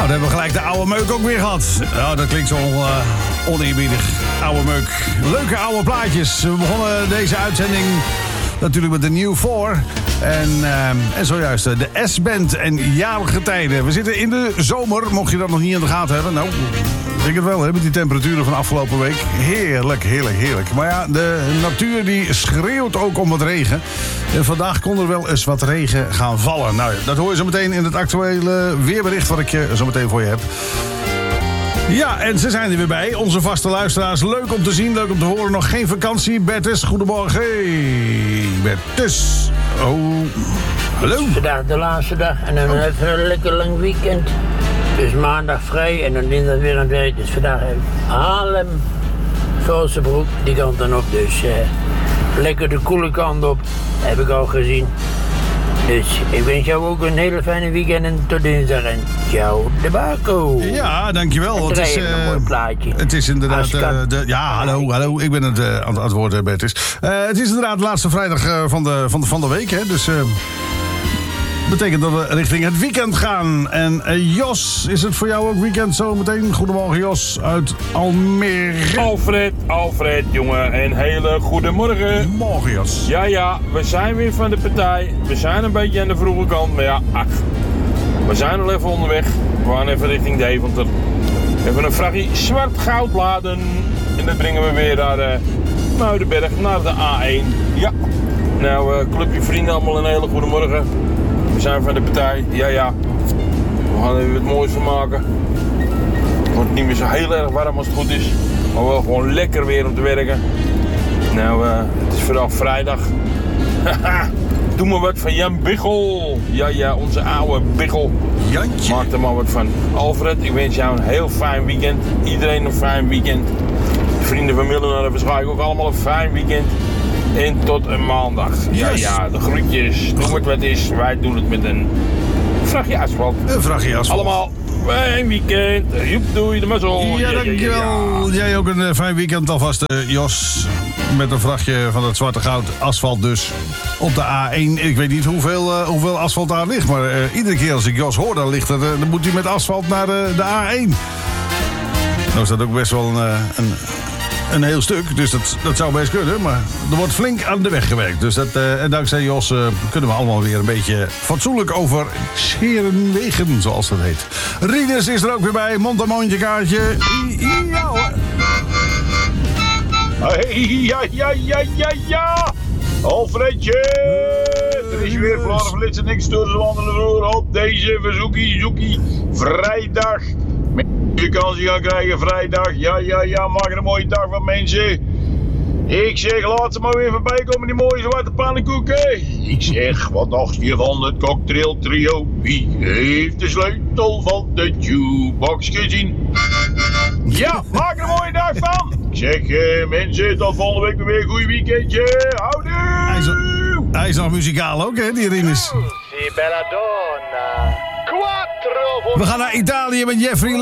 dan hebben we gelijk de oude meuk ook weer gehad. Nou, dat klinkt zo oneerbiedig. Oude meuk. Leuke oude plaatjes. We begonnen deze uitzending natuurlijk met de New 4. En zojuist de S-band en jarige tijden. We zitten in de zomer, mocht je dat nog niet in de gaten hebben. Nou, ik denk het wel, hè, met die temperaturen van afgelopen week. Heerlijk, heerlijk, heerlijk. Maar ja, de natuur die schreeuwt ook om wat regen. En vandaag kon er wel eens wat regen gaan vallen. Nou, dat hoor je zo meteen in het actuele weerbericht wat ik zo meteen voor je heb. Ja, en ze zijn er weer bij. Onze vaste luisteraars. Leuk om te zien, leuk om te horen. Nog geen vakantie. Bertus, goedemorgen. Hey, Bertus. Oh, hallo. Vandaag de laatste dag en dan even een lekker lang weekend. Dus maandag vrij en dan dinsdag weer aan het werk. Dus vandaag Haarlem, Velsenbroek, die kant dan op. Dus lekker de koele kant op, heb ik al gezien. Dus ik wens jou ook een hele fijne weekend en tot dinsdag. En ciao de Baco. Ja, dankjewel. Het is een mooi plaatje. Het is inderdaad... ja, hallo. Ik ben aan het woord, Bertus. Het is inderdaad de laatste vrijdag van de week, hè. Dus... betekent dat we richting het weekend gaan. En Jos, is het voor jou ook weekend zo meteen? Goedemorgen Jos uit Almere. Alfred, jongen. Een hele goede morgen. Morgen Jos. Ja, we zijn weer van de partij. We zijn een beetje aan de vroege kant. Maar ja, we zijn al even onderweg. We gaan even richting Deventer. Even een vrachtje zwart goud laden. En dan brengen we weer naar Muidenberg, naar de A1. Ja. Nou, clubje vrienden, allemaal een hele goede morgen. We zijn van de partij, ja. We gaan er weer wat moois van maken. Het wordt niet meer zo heel erg warm als het goed is. Maar wel gewoon lekker weer om te werken. Nou, het is vooral vrijdag. Doe maar wat van Jan Biggel. Ja, onze oude Biggel. Jantje. Maak er maar wat van. Alfred, ik wens jou een heel fijn weekend. Iedereen een fijn weekend. De vrienden van Millen hebben waarschijnlijk ook allemaal een fijn weekend. En tot een maandag. Yes. Ja, de groetjes. Noem het wat is. Wij doen het met een vrachtje asfalt. Een vrachtje asfalt. Allemaal fijn weekend. Joep, doei, de mazzel. Ja, dankjewel. Jij ook een fijn weekend alvast, Jos. Met een vrachtje van het zwarte goud asfalt dus. Op de A1. Ik weet niet hoeveel asfalt daar ligt. Maar iedere keer als ik Jos hoor, dan moet hij met asfalt naar de A1. Nou is dat ook best wel een heel stuk, dus dat zou best kunnen. Maar er wordt flink aan de weg gewerkt. Dus en dankzij Jos kunnen we allemaal weer een beetje fatsoenlijk over Scherenwegen, zoals dat heet. Rinus is er ook weer bij. Montamoontje kaartje. Ja hoor. Ja. Alfredje. Er is weer Florence en niks door de wandelen door op deze verzoekie vrijdag. Vakantie gaan krijgen vrijdag. Ja, maak er een mooie dag van, mensen. Ik zeg, laat ze maar weer voorbij komen, die mooie zwarte pannenkoeken. Ik zeg, wat dacht je van het cocktail trio? Wie heeft de sleutel van de jukebox gezien? Ja, maak er een mooie dag van. Ik zeg, mensen, tot volgende week weer een goed weekendje. Houdoe! Hij is nog muzikaal ook, hè, die Rinus. Si bella donna. We gaan naar Italië met Jeffrey